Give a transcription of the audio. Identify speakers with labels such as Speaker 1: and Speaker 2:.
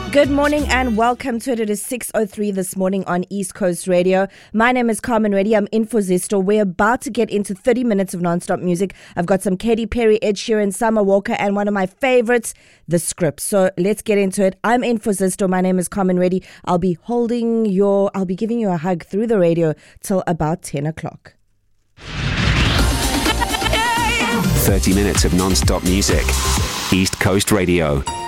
Speaker 1: Good morning and welcome to it. It is 6:03 this morning on East Coast Radio. My name is Carmen Reddy. I'm in for Zisto. We're about to get into 30 minutes of non-stop music. I've got some Katy Perry, Ed Sheeran, Summer Walker, and one of my favorites, The Script. So let's get into it. I'm in for Zisto. My name is Carmen Reddy. I'll be giving you a hug through the radio till about 10 o'clock.
Speaker 2: 30 minutes of non-stop music. East Coast Radio.